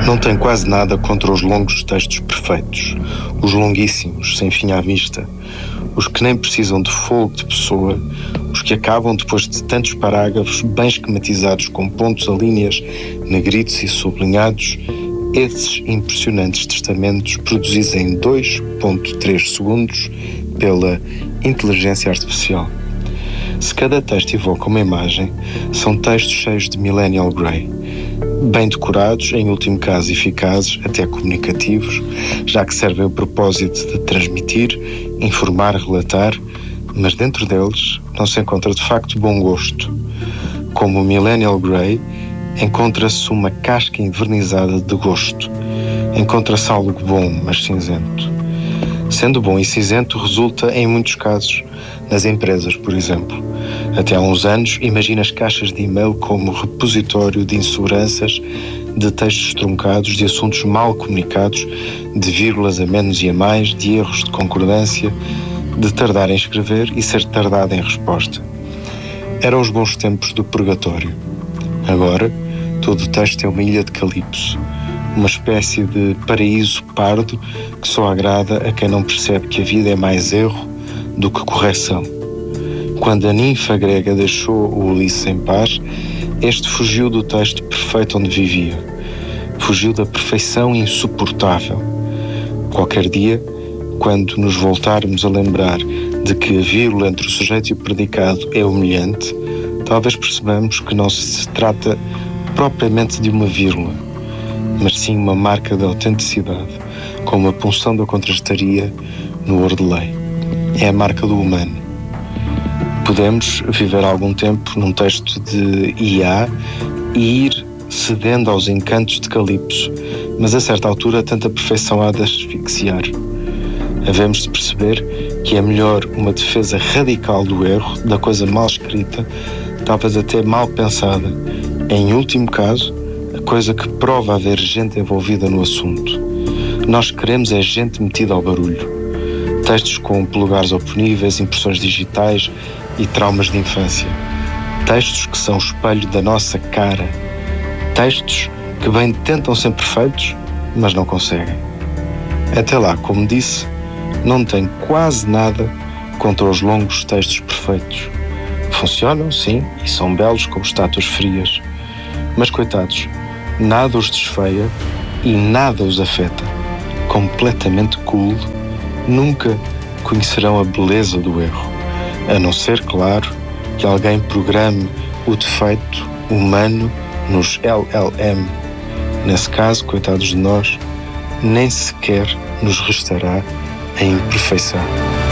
Não tenho quase nada contra os longos textos perfeitos, os longuíssimos, sem fim à vista, os que nem precisam de fogo de pessoa, os que acabam depois de tantos parágrafos bem esquematizados com pontos a linhas, negritos e sublinhados, esses impressionantes testamentos produzidos em 2,3 segundos pela inteligência artificial. Se cada texto evoca uma imagem, são textos cheios de millennial grey, bem decorados, em último caso eficazes, até comunicativos, já que servem o propósito de transmitir, informar, relatar, mas dentro deles não se encontra de facto bom gosto. Como o millennial grey, encontra-se uma casca envernizada de gosto. Encontra-se algo bom, mas cinzento. Sendo bom e cinzento resulta, em muitos casos, nas empresas, por exemplo. Até há uns anos, imagina as caixas de e-mail como repositório de inseguranças, de textos truncados, de assuntos mal comunicados, de vírgulas a menos e a mais, de erros de concordância, de tardar em escrever e ser tardado em resposta. Eram os bons tempos do purgatório. Agora, todo o texto é uma ilha de Calipso, uma espécie de paraíso pardo que só agrada a quem não percebe que a vida é mais erro do que correção. Quando a ninfa grega deixou o Ulisses em paz, este fugiu do texto perfeito onde vivia. Fugiu da perfeição insuportável. Qualquer dia, quando nos voltarmos a lembrar de que a vírgula entre o sujeito e o predicado é humilhante, talvez percebamos que não se trata propriamente de uma vírgula, mas sim uma marca de autenticidade, como a punção da contrastaria no Ordelei. É a marca do humano. Podemos viver algum tempo num texto de IA e ir cedendo aos encantos de Calipso, mas a certa altura tanta perfeição há de asfixiar. Havemos de perceber que é melhor uma defesa radical do erro, da coisa mal escrita, talvez até mal pensada. Em último caso, a coisa que prova haver gente envolvida no assunto. Nós queremos é gente metida ao barulho. Textos com polegares oponíveis, impressões digitais e traumas de infância. Textos que são o espelho da nossa cara. Textos que bem tentam ser perfeitos, mas não conseguem. Até lá, como disse, não tenho quase nada contra os longos textos perfeitos. Funcionam, sim, e são belos como estátuas frias. Mas, coitados, nada os desfeia e nada os afeta. Completamente cool, nunca conhecerão a beleza do erro. A não ser, claro, que alguém programe o defeito humano nos LLM. Nesse caso, coitados de nós, nem sequer nos restará a imperfeição.